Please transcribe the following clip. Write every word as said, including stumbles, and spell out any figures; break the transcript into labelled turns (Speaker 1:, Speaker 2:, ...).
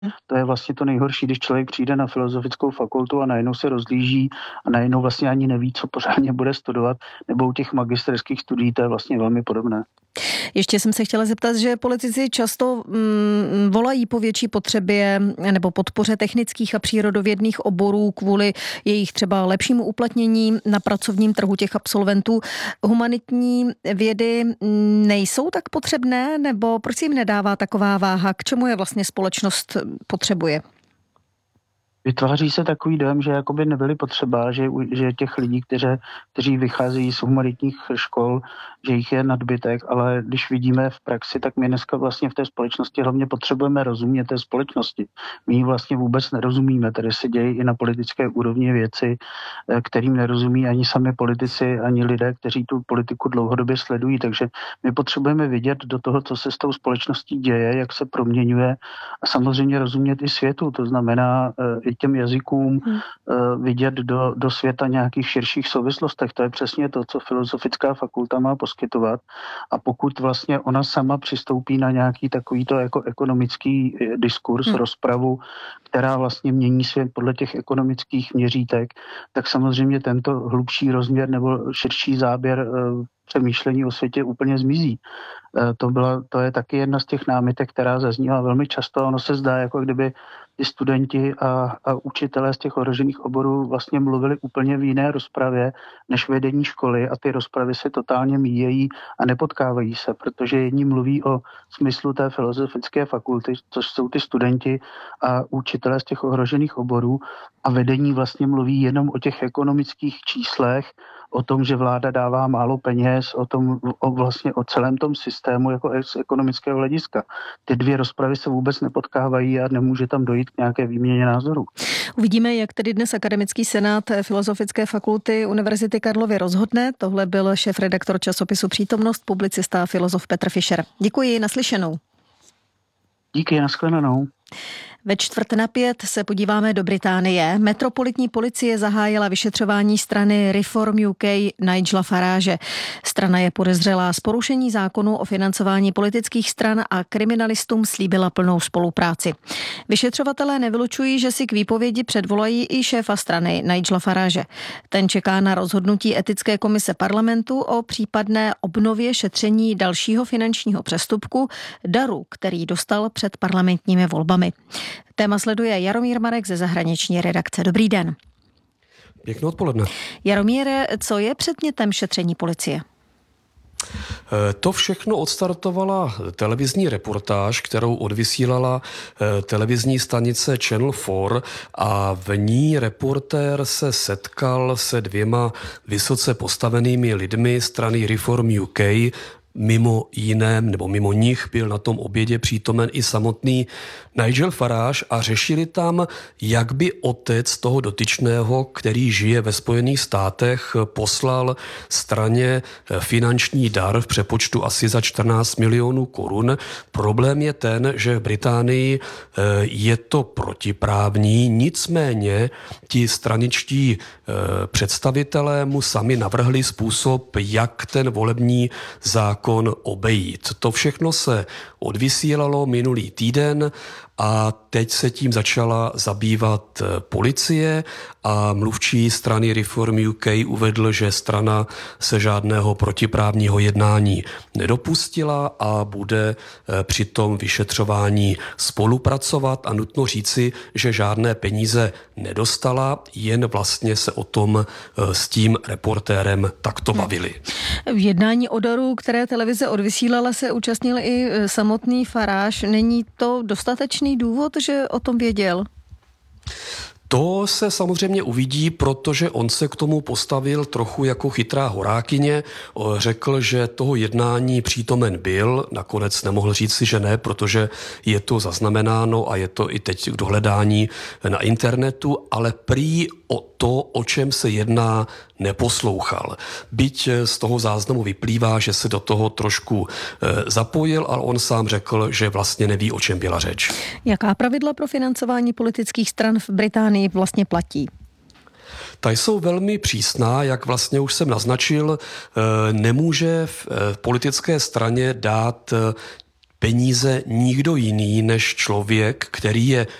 Speaker 1: To je vlastně to nejhorší, když člověk přijde na filozofickou fakultu a najednou se rozlíží a najednou vlastně ani neví, co pořádně bude studovat, nebo u těch magisterských studií to je vlastně velmi podobné.
Speaker 2: Ještě jsem se chtěla zeptat, že politici často mm, volají po větší potřebě nebo podpoře technických a přírodovědných oborů kvůli jejich třeba lepšímu uplatnění na pracovním trhu těch absolventů. Humanitní vědy nejsou tak potřebné, nebo proč si jim nedává taková váha? K čemu je vlastně společnost potřebuje?
Speaker 1: Vytváří se takový dojem, že jakoby nebyly potřeba, že, že těch lidí, kteří, kteří vycházejí z humanitních škol, že jich je nadbytek, ale když vidíme v praxi, tak my dneska vlastně v té společnosti hlavně potřebujeme rozumět té společnosti. My ji vlastně vůbec nerozumíme, tady se dějí i na politické úrovni věci, kterým nerozumí ani sami politici, ani lidé, kteří tu politiku dlouhodobě sledují, takže my potřebujeme vidět do toho, co se s tou společností děje, jak se proměňuje a samozřejmě rozumět i světu, to znamená i těm jazykům hmm. vidět do, do světa nějakých širších souvislostech. To je přesně to, co filozofická fakulta má poskytovat. A pokud vlastně ona sama přistoupí na nějaký takovýto jako ekonomický diskurs, hmm. rozpravu, která vlastně mění svět podle těch ekonomických měřítek, tak samozřejmě tento hlubší rozměr nebo širší záběr přemýšlení o světě úplně zmizí. To, byla, to je taky jedna z těch námitek, která zaznívá velmi často. Ono se zdá, jako kdyby ty studenti a, a učitelé z těch ohrožených oborů vlastně mluvili úplně v jiné rozpravě než vedení školy a ty rozpravy se totálně míjejí a nepotkávají se, protože jedni mluví o smyslu té filozofické fakulty, což jsou ty studenti a učitelé z těch ohrožených oborů a vedení vlastně mluví jenom o těch ekonomických číslech, o tom, že vláda dává málo peněz, o tom, o vlastně o celém tom systému jako z ekonomického hlediska. Ty dvě rozpravy se vůbec nepotkávají a nemůže tam dojít k nějaké výměně názorů.
Speaker 2: Uvidíme, jak tedy dnes akademický senát Filozofické fakulty Univerzity Karlovy rozhodne. Tohle byl šéfredaktor časopisu Přítomnost, publicista a filozof Petr Fischer. Děkuji, naslyšenou.
Speaker 1: Díky, nashledanou.
Speaker 2: Ve čtvrt na pět se podíváme do Británie. Metropolitní policie zahájila vyšetřování strany Reform U K Nigela Farage. Strana je podezřelá z porušení zákonu o financování politických stran a kriminalistům slíbila plnou spolupráci. Vyšetřovatelé nevylučují, že si k výpovědi předvolají i šéfa strany Nigela Farage. Ten čeká na rozhodnutí etické komise parlamentu o případné obnově šetření dalšího finančního přestupku daru, který dostal před parlamentními volbami. Téma sleduje Jaromír Marek ze zahraniční redakce. Dobrý den.
Speaker 3: Pěkné odpoledne.
Speaker 2: Jaromíre, co je předmětem šetření policie?
Speaker 3: To všechno odstartovala televizní reportáž, kterou odvysílala televizní stanice Channel čtyři a v ní reportér se setkal se dvěma vysoce postavenými lidmi strany Reform U K. Mimo jiném, nebo mimo nich byl na tom obědě přítomen i samotný Nigel Farage a řešili tam, jak by otec toho dotyčného, který žije ve Spojených státech, poslal straně finanční dar v přepočtu asi za čtrnáct milionů korun. Problém je ten, že v Británii je to protiprávní, nicméně ti straničtí představitelé mu sami navrhli způsob, jak ten volební zákon obejít. To všechno se odvysílalo minulý týden a teď se tím začala zabývat policie a mluvčí strany Reform U K uvedl, že strana se žádného protiprávního jednání nedopustila a bude při tom vyšetřování spolupracovat a nutno říci, že žádné peníze nedostala, jen vlastně se o tom s tím reportérem takto bavili.
Speaker 2: V jednání o daru, které televize odvysílala, se účastnil i samotný Farage. Není to dostatečný důvod, že o tom věděl?
Speaker 3: To se samozřejmě uvidí, protože on se k tomu postavil trochu jako chytrá horákyně. Řekl, že toho jednání přítomen byl, nakonec nemohl říct si, že ne, protože je to zaznamenáno a je to i teď k dohledání na internetu, ale prý o to, o čem se jedná, neposlouchal. Byť z toho záznamu vyplývá, že se do toho trošku zapojil, ale on sám řekl, že vlastně neví, o čem byla řeč.
Speaker 2: Jaká pravidla pro financování politických stran v Británii vlastně platí?
Speaker 3: Ta jsou velmi přísná, jak vlastně už jsem naznačil, nemůže v politické straně dát peníze nikdo jiný než člověk, který je